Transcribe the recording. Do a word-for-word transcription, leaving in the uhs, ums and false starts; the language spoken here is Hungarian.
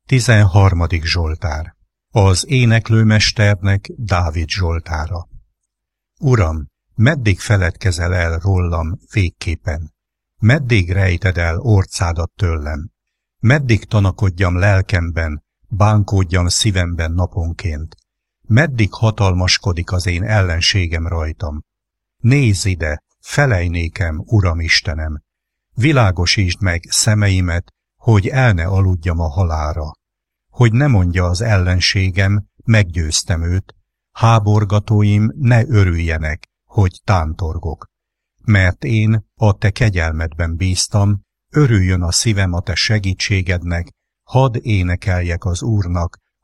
Tizenharmadik Zsoltár. Az éneklőmesternek Dávid Zsoltára. Uram, meddig feledkezel el rólam végképpen? Meddig rejted el orcádat tőlem? Meddig tanakodjam lelkemben, bánkódjam szívemben naponként? Meddig hatalmaskodik az én ellenségem rajtam? Nézz ide, felej nékem, Uram Istenem! Világosítsd meg szemeimet, hogy el ne aludjam a halálra. Hogy ne mondja az ellenségem, meggyőztem őt, háborgatóim ne örüljenek, hogy tántorgok. Mert én a te kegyelmedben bíztam, örüljön a szívem a te segítségednek, hadd énekeljek az Úrnak,